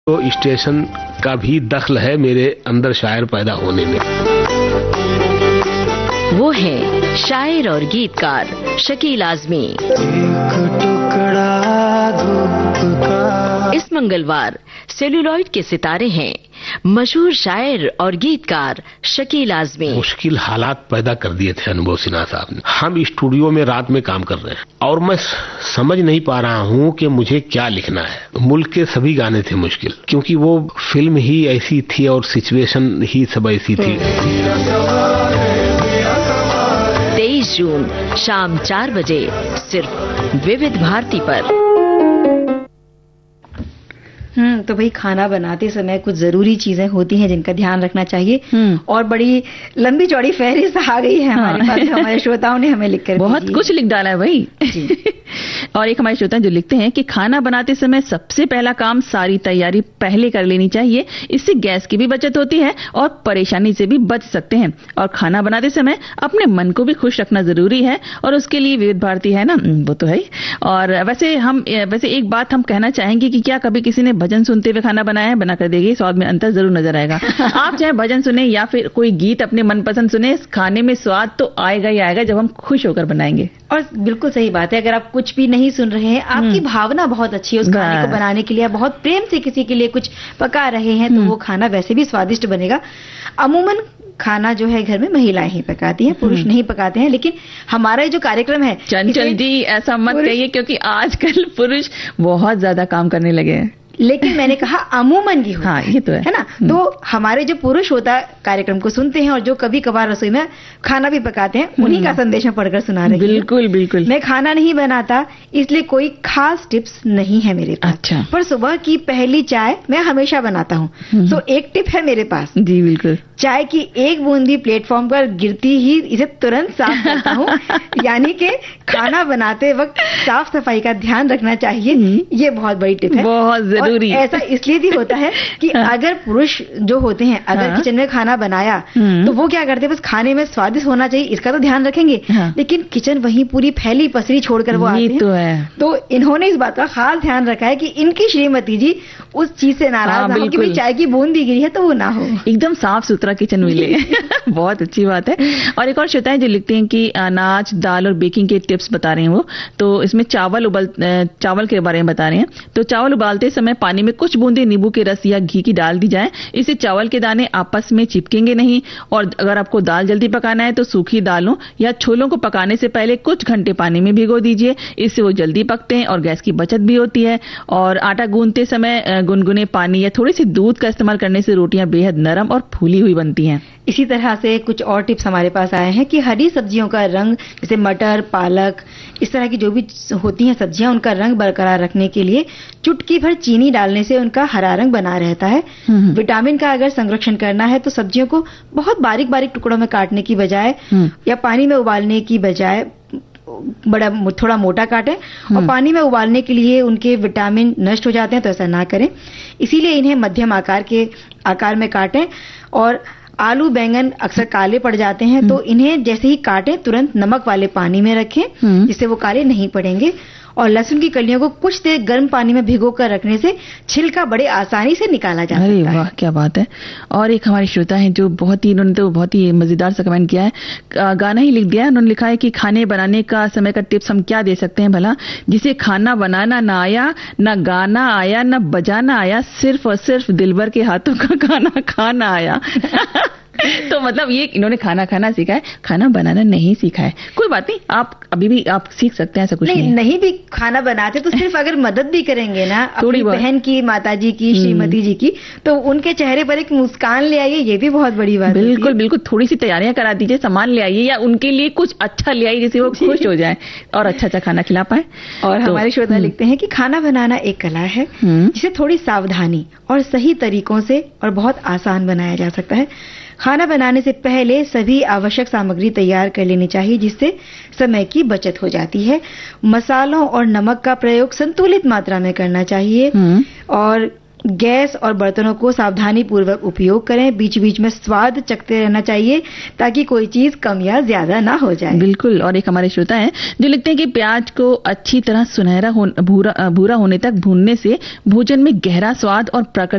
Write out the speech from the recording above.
तो स्टेशन का भी दखल है मेरे अंदर शायर पैदा होने में। वो है शायर और गीतकार शकील आजमी। इस मंगलवार सेलुलॉइड के सितारे हैं मशहूर शायर और गीतकार शकील आजमी। मुश्किल हालात पैदा कर दिए थे अनुभव सिन्हा साहब ने। हम स्टूडियो में रात में काम कर रहे हैं और मैं समझ नहीं पा रहा हूँ कि मुझे क्या लिखना है। मुल्क के सभी गाने थे मुश्किल, क्योंकि वो फिल्म ही ऐसी थी और सिचुएशन ही सब ऐसी थी। 23 जून शाम 4 बजे सिर्फ विविध भारती पर। तो भाई खाना बनाते समय कुछ जरूरी चीजें होती हैं जिनका ध्यान रखना चाहिए और बड़ी लंबी चौड़ी फहरिस्त आ गई है हमारे पास। हमारे श्रोताओं ने हमें लिखकर बहुत कुछ लिख डाला है भाई जी। और एक हमारे श्रोता जो लिखते हैं कि खाना बनाते समय सबसे पहला काम सारी तैयारी पहले कर लेनी चाहिए। इससे गैस की भी बचत होती है और परेशानी से भी बच सकते हैं। और खाना बनाते समय अपने मन को भी खुश रखना जरूरी है और उसके लिए विविध भारती है ना, वो तो है ही। और वैसे एक बात हम कहना चाहेंगे कि क्या कभी किसी ने भजन सुनते हुए खाना बनाया है? बना कर देगी, स्वाद में अंतर जरूर नजर आएगा। आप चाहे भजन सुने या फिर कोई गीत अपने मनपसंद सुने, खाने में स्वाद तो आएगा ही आएगा जब हम खुश होकर बनाएंगे। और बिल्कुल सही बात है, अगर आप कुछ भी नहीं सुन रहे हैं, आपकी भावना बहुत अच्छी है उस खाने को बनाने के लिए, बहुत प्रेम से किसी के लिए कुछ पका रहे हैं, तो वो खाना वैसे भी स्वादिष्ट बनेगा। अमूमन खाना जो है घर में महिलाएं ही पकाती हैं, पुरुष नहीं पकाते हैं। लेकिन हमारा जो कार्यक्रम है, चंचल जी ऐसा मत कहिए, क्योंकि आजकल पुरुष बहुत ज्यादा काम करने लगे हैं। लेकिन मैंने कहा अमूमन की होता हाँ, ये तो है ना। तो हमारे जो पुरुष होता कार्यक्रम को सुनते हैं और जो कभी कभार रसोई में खाना भी पकाते हैं, उन्हीं का संदेश में पढ़कर सुना रही हूं। बिल्कुल बिल्कुल। मैं खाना नहीं बनाता इसलिए कोई खास टिप्स नहीं है मेरे पास। अच्छा। पर सुबह की पहली चाय मैं हमेशा बनाता हूँ, तो एक टिप है मेरे पास। जी बिल्कुल। चाय की एक बूंदी प्लेटफॉर्म पर गिरती ही इसे तुरंत साफ करता हूँ। यानी कि खाना बनाते वक्त साफ सफाई का ध्यान रखना चाहिए। ये बहुत बड़ी टिप है, बहुत जरूरी। ऐसा इसलिए भी होता है कि अगर पुरुष जो होते हैं, अगर किचन में खाना बनाया तो वो क्या करते हैं, बस खाने में स्वादिष्ट होना चाहिए इसका तो ध्यान रखेंगे, लेकिन किचन वहीं पूरी फैली पसरी छोड़कर वो आते हैं। तो है। तो इन्होंने इस बात का खास ध्यान रखा है कि इनकी श्रीमती जी उस चीज से नाराज ना हो कि चाय की बूंदी गिरी है तो वो ना हो, एकदम साफ सुथरा किचन मिले। बहुत अच्छी बात है। और एक और श्रोता है जो लिखते हैं कि अनाज, दाल और बेकिंग के टिप्स बता रहे हैं वो, तो इसमें चावल के बारे में बता रहे हैं। तो चावल उबालते समय पानी में कुछ बूंदे नींबू के रस या घी की डाल दी जाए, इससे चावल के दाने आपस में चिपकेंगे नहीं। और अगर आपको दाल जल्दी पकाना है तो सूखी दालों या छोलों को पकाने से पहले कुछ घंटे पानी में भिगो दीजिए, इससे वो जल्दी पकते हैं और गैस की बचत भी होती है। और आटा गूंदते समय गुनगुने पानी या थोड़ी सी दूध का इस्तेमाल करने से रोटियां बेहद नरम और फूली हुई बनती हैं। इसी तरह से कुछ और टिप्स हमारे पास आए हैं कि हरी सब्जियों का रंग, जैसे मटर, पालक, इस तरह की जो भी होती हैं सब्जियां, उनका रंग बरकरार रखने के लिए चुटकी भर चीनी डालने से उनका हरा रंग बना रहता है। विटामिन का अगर संरक्षण करना है तो सब्जियों को बहुत बारीक बारीक टुकड़ों में काटने की बजाय या पानी में उबालने की बजाय थोड़ा मोटा काटें। और पानी में उबालने के लिए उनके विटामिन नष्ट हो जाते हैं, तो ऐसा ना करें। इसीलिए इन्हें मध्यम आकार में काटें। और आलू, बैंगन अक्सर काले पड़ जाते हैं, तो इन्हें जैसे ही काटें तुरंत नमक वाले पानी में रखें, जिससे वो काले नहीं पड़ेंगे। और लहसुन की कलियों को कुछ देर गर्म पानी में भिगोकर रखने से छिलका बड़े आसानी से निकाला जा सकता है। अरे वाह, क्या बात है। और एक हमारे श्रोता हैं जो उन्होंने तो बहुत ही मजेदार सा कमेंट किया है, गाना ही लिख दिया है। उन्होंने लिखा है कि खाने बनाने का समय का टिप्स हम क्या दे सकते हैं भला, जिसे खाना बनाना ना आया, ना गाना आया, ना बजाना आया, सिर्फ और सिर्फ दिलबर के हाथों का खाना खाना आया। तो मतलब ये इन्होंने खाना खाना सीखा है, खाना बनाना नहीं सीखा है। कोई बात नहीं, आप अभी भी आप सीख सकते हैं, ऐसा कुछ नहीं भी खाना बनाते तो सिर्फ अगर मदद भी करेंगे ना अपनी बहन की, माताजी की, श्रीमती जी की, तो उनके चेहरे पर एक मुस्कान ले आइए, ये भी बहुत बड़ी बात है। बिल्कुल बिल्कुल। थोड़ी सी तैयारियां करा दीजिए, सामान ले आइए या उनके लिए कुछ अच्छा ले आइए जिससे वो खुश हो जाए और अच्छा खाना खिला पाए। और हमारे श्रोता लिखते हैं कि खाना बनाना एक कला है जिसे थोड़ी सावधानी और सही तरीकों से और बहुत आसान बनाया जा सकता है। खाना बनाने से पहले सभी आवश्यक सामग्री तैयार कर लेनी चाहिए, जिससे समय की बचत हो जाती है। मसालों और नमक का प्रयोग संतुलित मात्रा में करना चाहिए। और गैस और बर्तनों को सावधानी पूर्वक उपयोग करें। बीच बीच में स्वाद चखते रहना चाहिए ताकि कोई चीज कम या ज्यादा ना हो जाए। बिल्कुल। और एक हमारे श्रोता हैं जो लिखते हैं कि प्याज को अच्छी तरह सुनहरा भूरा होने तक भूनने से भोजन में गहरा स्वाद और प्राकृतिक